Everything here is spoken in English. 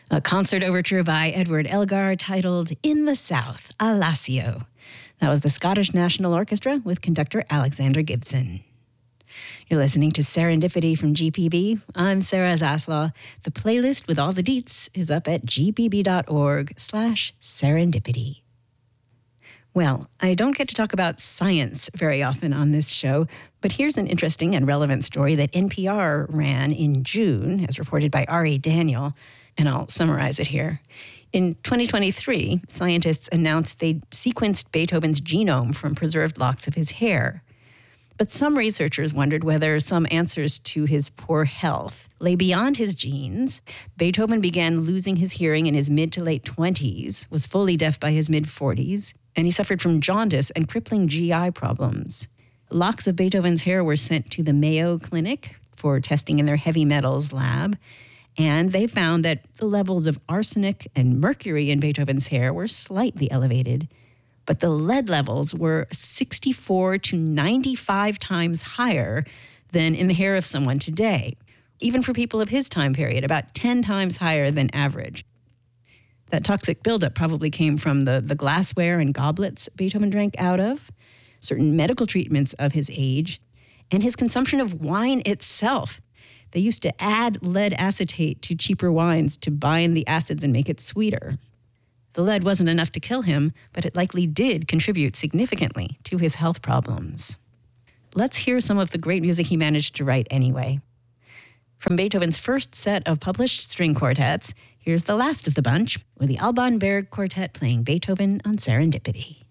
A concert overture by Edward Elgar titled In the South, a Lassio. That was the Scottish National Orchestra with conductor Alexander Gibson. You're listening to Serendipity from GPB. I'm Sarah Zaslaw. The playlist with all the deets is up at gpb.org/serendipity. Well, I don't get to talk about science very often on this show, but here's an interesting and relevant story that NPR ran in June, as reported by Ari Daniel, and I'll summarize it here. In 2023, scientists announced they'd sequenced Beethoven's genome from preserved locks of his hair. But some researchers wondered whether some answers to his poor health lay beyond his genes. Beethoven began losing his hearing in his mid to late 20s, was fully deaf by his mid-40s, and he suffered from jaundice and crippling GI problems. Locks of Beethoven's hair were sent to the Mayo Clinic for testing in their heavy metals lab, and they found that the levels of arsenic and mercury in Beethoven's hair were slightly elevated, but the lead levels were 64 to 95 times higher than in the hair of someone today, even for people of his time period, about 10 times higher than average. That toxic buildup probably came from the glassware and goblets Beethoven drank out of, certain medical treatments of his age, and his consumption of wine itself. They used to add lead acetate to cheaper wines to bind the acids and make it sweeter. The lead wasn't enough to kill him, but it likely did contribute significantly to his health problems. Let's hear some of the great music he managed to write anyway. From Beethoven's first set of published string quartets, here's the last of the bunch with the Alban Berg Quartet playing Beethoven on Serendipity.